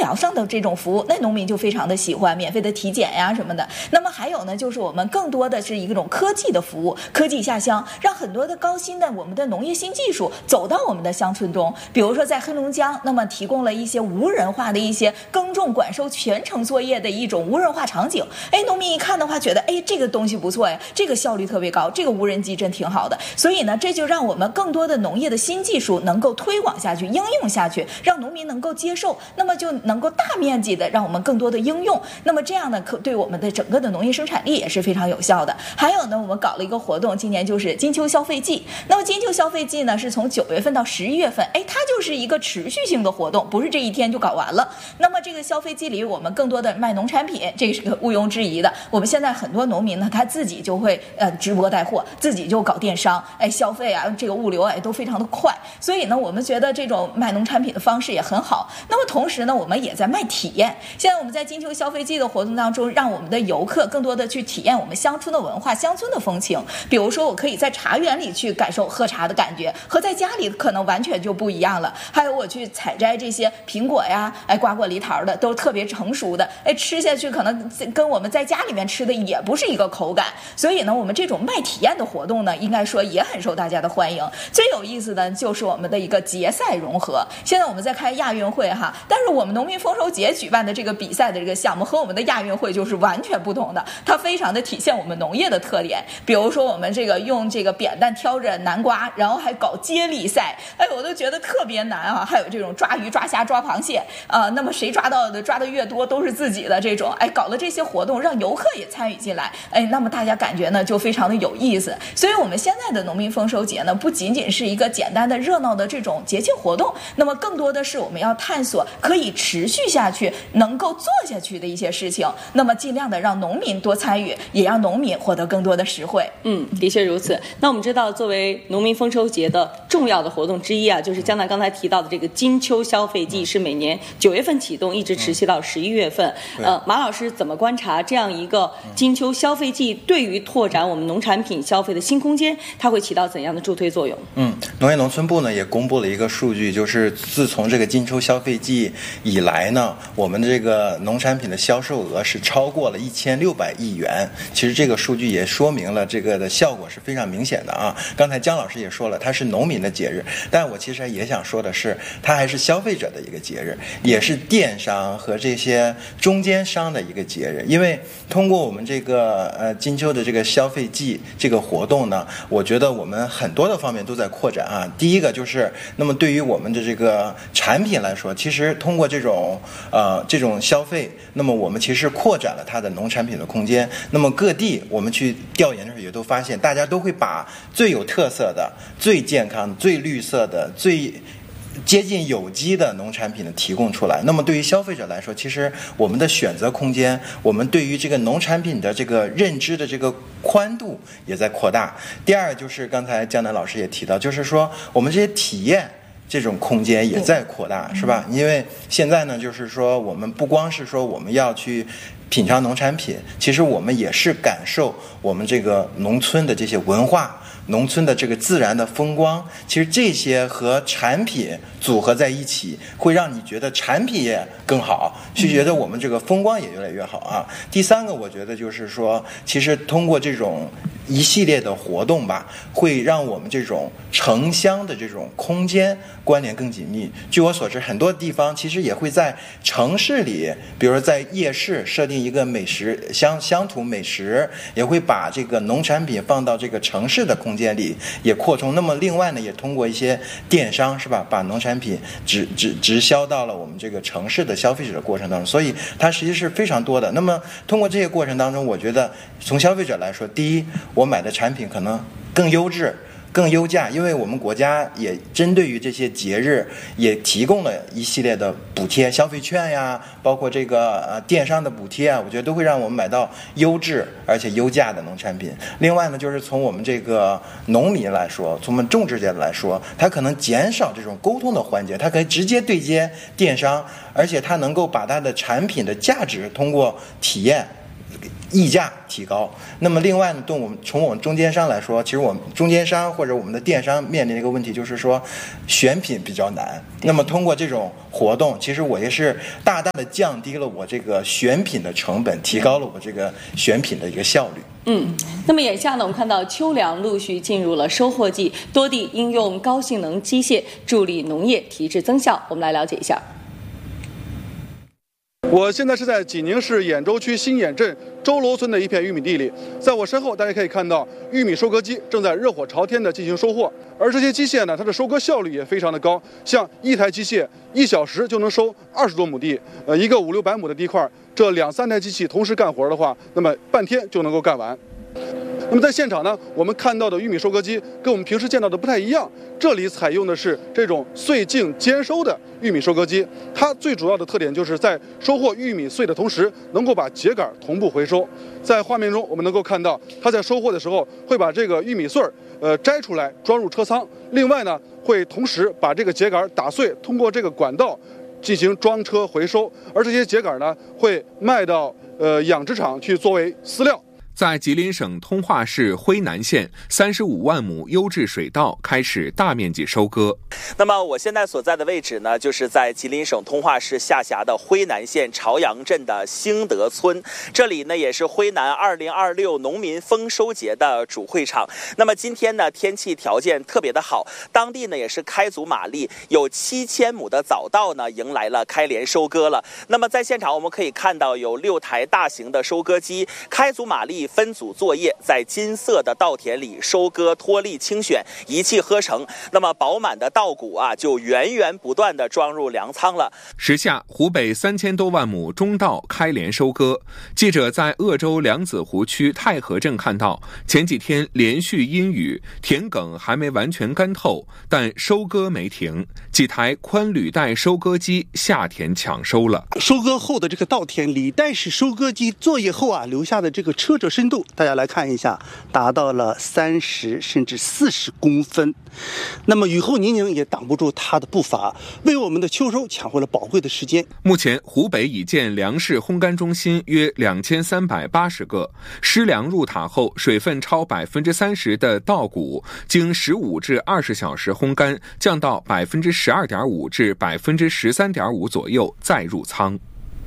疗上的这种服务，那农民就非常的喜欢免费的体检呀什么的。那么还有呢，就是我们更多的是一种科技的服务，科技下乡，让很多的高新的我们的农业新技术走到我们的乡村中。比如说在黑龙江，那么提供了一些无人化的一些耕种管收全程作业的一种无人化场景。农民一看的话，觉得这个东西不错呀，这个效率特别高，这个无人机真挺好的。所以呢，这就让我们更多的农业的新技术能够推广下去，应用下去，让农民能够接受，那么就能够大面积的让我们更多的应用。那么这样呢，可对我们的整个的农业生产力也是非常有效的。还有呢，我们搞了一个活动，今年就是金秋消费季。那么金秋消费季呢，是从9月份到11月份，它就是一个持续性的活动，不是这一天就搞完了。那么这个消费季里，我们更多的卖农产品，这是个毋庸置疑的。我们现在很多农民呢，他自己就会直播带货，自己就搞电商，消费啊，这个物流都非常的快。所以呢，我们觉得这种卖农产品的方式也很好。那么同时呢，我们也在卖体验。现在我们在金秋消费季的活动当中，让我们的游客更多的去体验我们乡村的文化、乡村的风情。比如说，我可以在茶园里去感受喝茶的感觉，和在家里可能完全就不一样了。还有我去采摘这些苹果呀，瓜果梨桃的，都特别成熟的，吃下去可能跟我们在家里面吃的也不是一个口感。所以呢，我们这种卖体验的活动呢，应该说也很受大家的欢迎。最有意思的就是我们的一个节赛融合。现在我们在开亚运会哈，但是我们农民丰收节举办的这个比赛的这个项目和我们的亚运会就是完全不同的，它非常的体现我们农业的特点。比如说我们这个用这个扁担挑着南瓜，然后还搞接力赛，我都觉得特别难啊。还有这种抓鱼、抓虾、抓螃蟹那么谁抓的越多都是自己的这种，搞了这些活动，让游客也参与进来，那么大家感觉呢就非常的有意思。所以我们现在的农民丰收节呢，不仅仅是一个简单的热闹的这种节庆活动，那么更多的是我们要探索可以持续下去、能够做下去的一些事情，那么尽量的让农民多参与，也让农民获得更多的实惠。 的确如此。那我们知道，作为农民丰收节的重要的活动之一啊，就是江南刚才提到的这个金秋消费季，是每年9月份启动，一直持续到11月份。马老师怎么观察这样一个金秋消费季对于拓展我们农产品消费的新空间，它会起到怎样的助推作用？ 农业农村部呢也公布了一个数据，就是自从这个金秋消费季以来呢，我们的这个农产品的销售额是超过了1600亿元。其实这个数据也说明了这个的效果是非常明显的啊。刚才姜老师也说了，它是农民的节日，但我其实也想说的是，它还是消费者的一个节日，也是电商和这些中间商的一个节日。因为通过我们这个金秋的这个消费季这个活动呢，我觉得我们很多的方面都在扩展啊。第一个就是，那么对于我们的这个产品来说，其实通过这种消费，那么我们其实扩展了它的农产品的空间。那么各地我们去调研的时候也都发现，大家都会把最有特色的、最健康、最绿色的、最接近有机的农产品的提供出来。那么对于消费者来说，其实我们的选择空间，我们对于这个农产品的这个认知的这个宽度也在扩大。第二就是刚才江南老师也提到，就是说我们这些体验这种空间也在扩大，是吧？因为现在呢，就是说我们不光是说我们要去品尝农产品，其实我们也是感受我们这个农村的这些文化，农村的这个自然的风光。其实这些和产品组合在一起，会让你觉得产品也更好，就觉得我们这个风光也越来越好啊。第三个，我觉得就是说，其实通过这种一系列的活动吧，会让我们这种城乡的这种空间关联更紧密。据我所知，很多地方其实也会在城市里，比如说在夜市设定一个美食乡土美食，也会把这个农产品放到这个城市的空间里也扩充。那么另外呢，也通过一些电商，是吧，把农产品直销到了我们这个城市的消费者的过程当中，所以它实际是非常多的。那么通过这些过程当中，我觉得从消费者来说，第一，我买的产品可能更优质、更优价，因为我们国家也针对于这些节日也提供了一系列的补贴、消费券呀，包括这个电商的补贴啊，我觉得都会让我们买到优质而且优价的农产品。另外呢，就是从我们这个农民来说，从我们种植界来说，它可能减少这种沟通的环节，它可以直接对接电商，而且它能够把它的产品的价值通过体验溢价提高。那么另外呢，从我们中间商来说，其实我们中间商或者我们的电商面临的一个问题就是说，选品比较难。那么通过这种活动，其实我也是大大的降低了我这个选品的成本，提高了我这个选品的一个效率。 那么眼下呢，我们看到秋粮陆续进入了收获季，多地应用高性能机械助力农业提质增效。我们来了解一下。 我现在是在济宁市兖州区新兖镇周楼村的一片玉米地里，在我身后大家可以看到，玉米收割机正在热火朝天的进行收获。而这些机械呢，它的收割效率也非常的高，像一台机械1小时就能收20多亩地，一个500-600亩的地块，这2-3台机器同时干活的话，那么半天就能够干完。那么在现场呢，我们看到的玉米收割机跟我们平时见到的不太一样，这里采用的是这种碎茎兼收的玉米收割机，它最主要的特点就是在收获玉米穗的同时，能够把秸秆同步回收。在画面中我们能够看到，它在收获的时候会把这个玉米穗摘出来装入车舱，另外呢会同时把这个秸秆打碎，通过这个管道进行装车回收，而这些秸秆呢会卖到养殖场去作为饲料。 在吉林省通化市辉南县35万亩优质水稻开始大面积收割。 那么我现在所在的位置呢，就是在吉林省通化市下辖的辉南县朝阳镇的兴德村，这里呢也是辉南2026农民丰收节的主会场。那么今天呢天气条件特别的好，当地呢也是开足马力，有7000亩的早稻呢迎来了开镰收割了。那么在现场我们可以看到有6台大型的收割机开足马力分组作业，在金色的稻田里收割脱粒清选，一气呵成。那么饱满的稻谷啊，就源源不断的装入粮仓了。 时下，湖北3000多万亩中稻开镰收割。记者在鄂州梁子湖区太和镇看到，前几天连续阴雨，田埂还没完全干透，但收割没停。几台宽履带收割机下田抢收了。 收割后的这个稻田履带式收割机作业后啊，留下的这个车辙深度，大家来看一下，达到了30甚至40公分。那么雨后泥泞也挡不住它的步伐，为我们的秋收抢回了宝贵的时间。 目前湖北已建粮食烘干中心约2380个，湿粮入塔后，水分超30%的稻谷经15至20小时烘干，降到12.5%至13.5%左右，再入仓。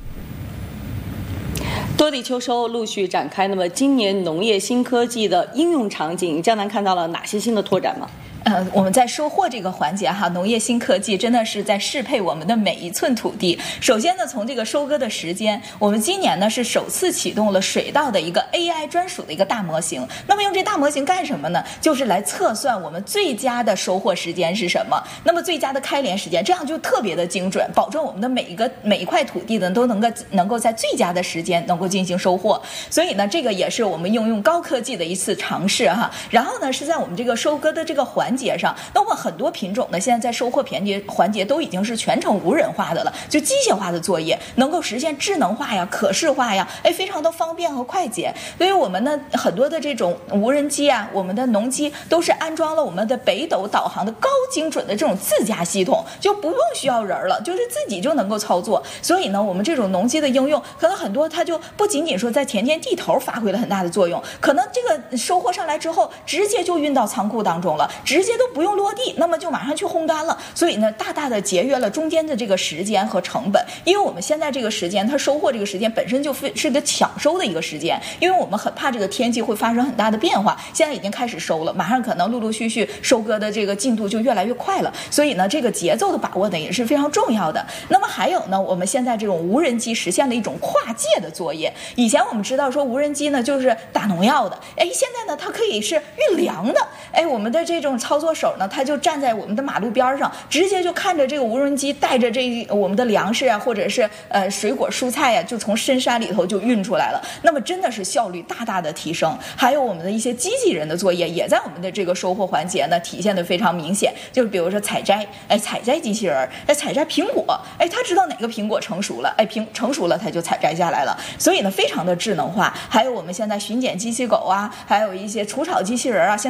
多地秋收陆续展开，那么今年农业新科技的应用场景，江南看到了哪些新的拓展吗？ 我们在收获这个环节哈，农业新科技真的是在适配我们的每一寸土地。首先呢，从这个收割的时间，我们今年呢是首次启动了水稻的一个 AI 专属的一个大模型。那么用这大模型干什么呢？就是来测算我们最佳的收获时间是什么，那么最佳的开镰时间，这样就特别的精准，保证我们的每一块土地呢都能够在最佳的时间能够进行收获。所以呢，这个也是我们应用高科技的一次尝试哈。然后呢，是在我们这个收割的这个环节上，那我们很多品种呢，现在在收获环节都已经是全程无人化的了，就机械化的作业，能够实现智能化呀、可视化呀，非常的方便和快捷。所以我们呢，很多的这种无人机啊，我们的农机都是安装了我们的北斗导航的高精准的这种自驾系统，就不用需要人了，就是自己就能够操作。所以呢，我们这种农机的应用，可能很多它就不仅仅说在田间地头发挥了很大的作用，可能这个收获上来之后，直接就运到仓库当中了，直接都不用落地，那么就马上去烘干了。所以呢，大大的节约了中间的这个时间和成本。因为我们现在这个时间，它收获这个时间本身就是个抢收的一个时间，因为我们很怕这个天气会发生很大的变化。现在已经开始收了，马上可能陆陆续续收割的这个进度就越来越快了。所以呢，这个节奏的把握呢也是非常重要的。那么还有呢，我们现在这种无人机实现了一种跨界的作业。以前我们知道说无人机呢就是打农药的，现在呢它可以是运粮的。我们的这种操作手呢，他就站在我们的马路边上，直接就看着这个无人机带着我们的粮食啊，或者是水果蔬菜啊，就从深山里头就运出来了。那么真的是效率大大的提升。还有我们的一些机器人的作业，也在我们的这个收获环节呢体现的非常明显。就是比如说采摘，采摘机器人，采摘苹果，他知道哪个苹果成熟了，成熟了他就采摘下来了。所以呢，非常的智能化。还有我们现在巡检机器狗啊，还有一些除草机器人啊，现在大面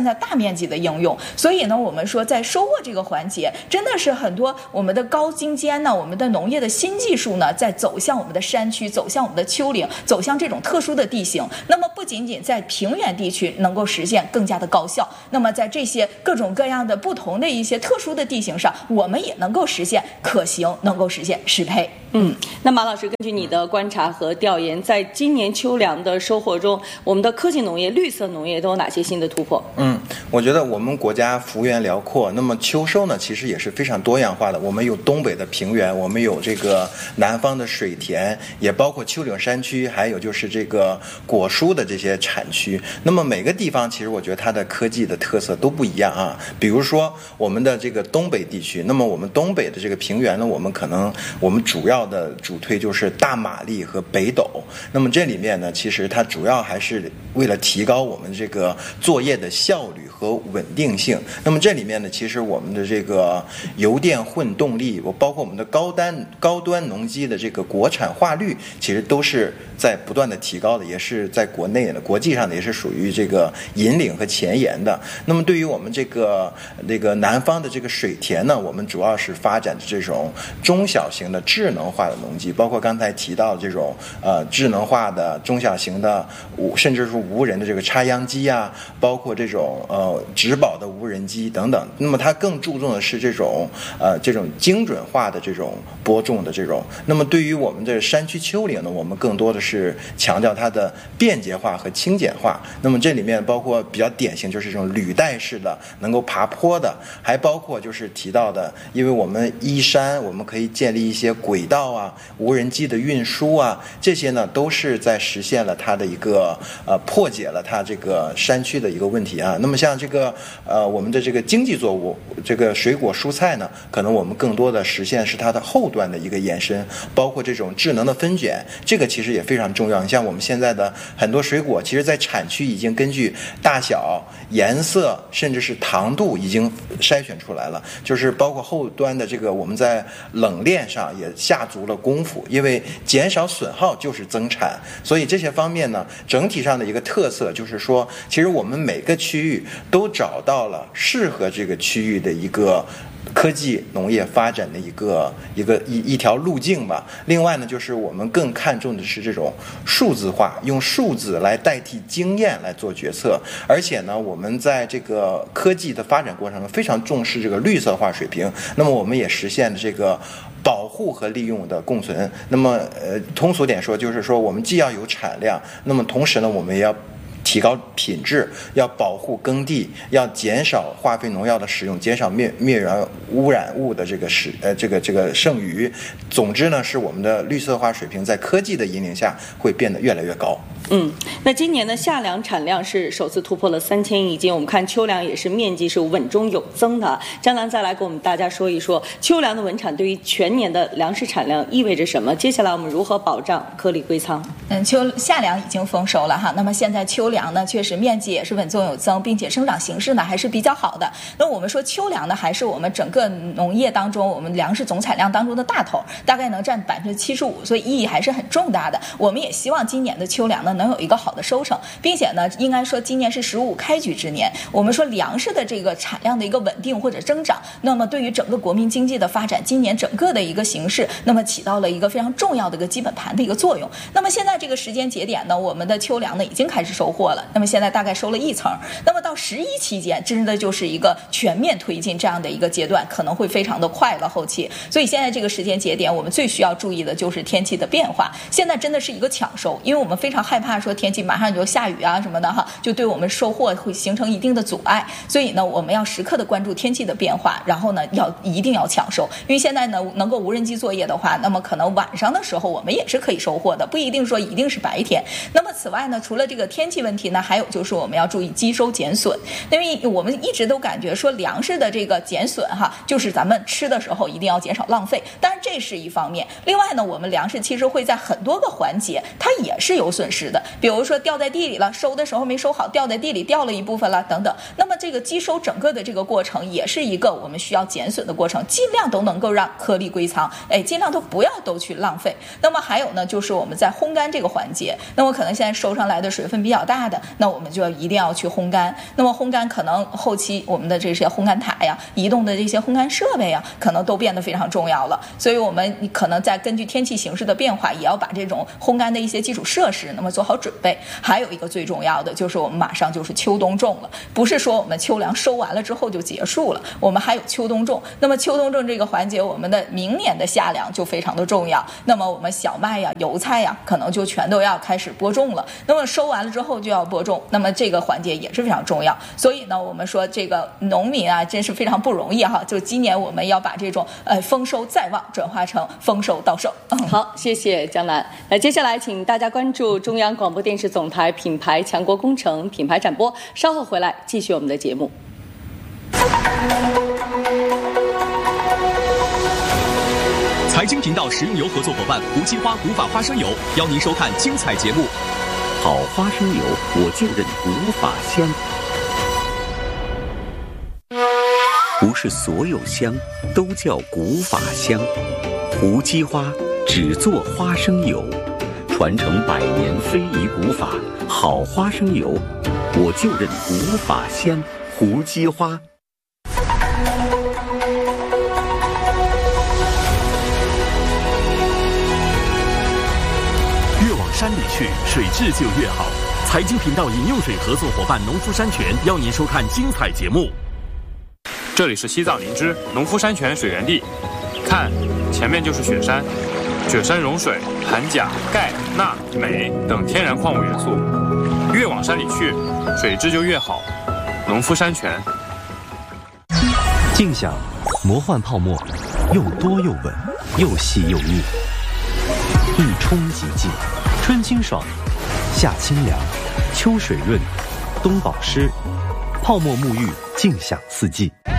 面积的应用。所以呢，我们说在收获这个环节，真的是很多我们的高精尖呢，我们的农业的新技术呢，在走向我们的山区，走向我们的丘陵，走向这种特殊的地形。那么不仅仅在平原地区能够实现更加的高效，那么在这些各种各样的不同的一些特殊的地形上，我们也能够实现可行，能够实现适配。 那马老师，根据你的观察和调研，在今年秋粮的收获中，我们的科技农业、绿色农业都有哪些新的突破？ 我觉得我们国家幅员辽阔，那么秋收呢，其实也是非常多样化的。我们有东北的平原，我们有这个南方的水田，也包括丘陵山区，还有就是这个果蔬的这些产区。那么每个地方，其实我觉得它的科技的特色都不一样啊。比如说我们的这个东北地区，那么我们东北的这个平原呢，我们主要的主推就是大马力和北斗。那么这里面呢，其实它主要还是为了提高我们这个作业的效率和稳定性。那么这里面呢，其实我们的这个油电混动力，包括我们的高端农机的这个国产化率，其实都是在不断的提高的，也是在国内的、国际上的也是属于这个引领和前沿的。那么对于我们这个南方的这个水田呢，我们主要是发展这种中小型的智能化的农机，包括刚才提到的这种智能化的中小型的甚至是无人的这个插秧机啊，包括这种植保的无人机等等。那么它更注重的是这种精准化的这种播种的这种。那么对于我们的山区丘陵呢，我们更多的是强调它的便捷化和轻简化。那么这里面包括比较典型就是这种履带式的能够爬坡的，还包括就是提到的，因为我们依山，我们可以建立一些轨道啊、无人机的运输啊，这些呢都是在实现了它的一个破解了它这个山区的一个问题啊。那么像这个我们的这个经济作物，这个水果蔬菜呢，可能我们更多的实现是它的后端的一个延伸，包括这种智能的分拣，这个其实也非常重要。你像我们现在的很多水果，其实在产区已经根据大小、颜色，甚至是糖度已经筛选出来了，就是包括后端的这个我们在冷链上也下足了功夫，因为减少损耗就是增产。所以这些方面呢，整体上的一个特色就是说，其实我们每个区域都找到了适合这个区域的一个科技农业发展的一条路径吧。另外呢，就是我们更看重的是这种数字化，用数字来代替经验来做决策。而且呢，我们在这个科技的发展过程中非常重视这个绿色化水平。那么我们也实现了这个保护和利用的共存。那么通俗点说，就是说我们既要有产量，那么同时呢，我们也要提高品质，要保护耕地，要减少化肥农药的使用，减少灭源污染物的这个剩余。总之呢，是我们的绿色化水平在科技的引领下会变得越来越高。 那今年的夏粮产量是首次突破了3000亿斤，我们看秋粮也是面积是稳中有增的。江南再来给我们大家说一说秋粮的稳产对于全年的粮食产量意味着什么？接下来我们如何保障颗粒归仓？ 夏粮已经丰收了哈，那么现在秋粮呢，确实面积也是稳中有增，并且生长形势呢还是比较好的。那我们说秋粮呢，还是我们整个农业当中，我们粮食总产量当中的大头，大概能占75%，所以意义还是很重大的。我们也希望今年的秋粮呢能有一个好的收成，并且呢，应该说今年是15开局之年。我们说粮食的这个产量的一个稳定或者增长，那么对于整个国民经济的发展，今年整个的一个形势，那么起到了一个非常重要的一个基本盘的一个作用。那么现在这个时间节点呢，我们的秋粮呢已经开始收获了，那么现在大概收了1层，那么到11期间，真的就是一个全面推进这样的一个阶段，可能会非常的快了后期。所以现在这个时间节点，我们最需要注意的就是天气的变化。现在真的是一个抢收，因为我们非常害怕说天气马上就下雨啊什么的哈，就对我们收获会形成一定的阻碍。所以呢，我们要时刻的关注天气的变化，然后呢，一定要抢收。因为现在呢，能够无人机作业的话，那么可能晚上的时候我们也是可以收获的，不一定说一定是白天。那么此外呢，除了这个天气问题呢，还有就是我们要注意积收减损。因为我们一直都感觉说粮食的这个减损哈，就是咱们吃的时候一定要减少浪费，当然这是一方面。另外呢，我们粮食其实会在很多个环节它也是有损失的。 的，比如说掉在地里了，收的时候没收好，掉在地里掉了一部分了等等。那么这个机收整个的这个过程也是一个我们需要减损的过程，尽量都能够让颗粒归仓，尽量都不要都去浪费。那么还有呢，就是我们在烘干这个环节，那么可能现在收上来的水分比较大的，那我们就一定要去烘干。那么烘干可能后期我们的这些烘干塔呀、移动的这些烘干设备呀，可能都变得非常重要了。所以我们可能在根据天气形势的变化，也要把这种烘干的一些基础设施那么做好准备。还有一个最重要的就是我们马上就是秋冬种了，不是说我们秋粮收完了之后就结束了，我们还有秋冬种。那么秋冬种这个环节，我们的明年的夏粮就非常的重要。那么我们小麦呀、油菜呀，可能就全都要开始播种了。那么收完了之后就要播种，那么这个环节也是非常重要。所以呢，我们说这个农民啊，真是非常不容易哈。就今年我们要把这种丰收在望转化成丰收到手。 好，谢谢江南。那接下来请大家关注中央广播电视总台品牌强国工程品牌展播，稍后回来继续我们的节目。 财经频道食用油合作伙伴无机花古法花生油邀您收看精彩节目。 好花生油，我就认古法香。不是所有香都叫古法香，无机花只做花生油，传承100年非遗古法，好花生油，我就认古法香，无机花。 越往山里去，水质就越好。财经频道饮用水合作伙伴农夫山泉邀您收看精彩节目。 这里是西藏林芝农夫山泉水源地，看，前面就是雪山，雪山融水，含钾、钙、钠、镁等天然矿物元素。越往山里去，水质就越好。农夫山泉。 静享魔幻泡沫，又多又稳，又细又密，一冲即净，春清爽，夏清凉，秋水润，冬保湿，泡沫沐浴，静享四季。